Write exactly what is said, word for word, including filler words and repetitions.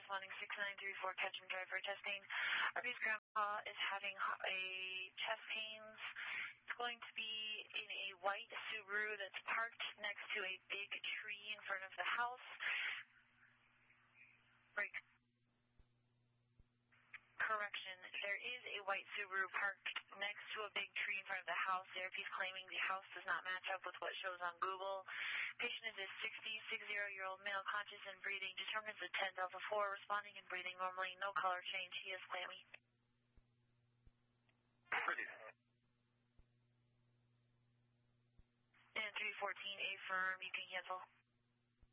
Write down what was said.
responding six nine three four Ketchum Drive for testing. R B's grandpa is having a chest pains. It's going to be in a white Subaru that's parked next to a big tree in front of the house. Break. Correction, there is a white Subaru parked next to a big tree in front of the house. The R P is claiming the house does not match up with what shows on Google. Patient is a sixty-six-year-old male, conscious and breathing, determines at ten Delta four, responding and breathing normally, no color change. He is clammy. And three fourteen, A firm, you can cancel.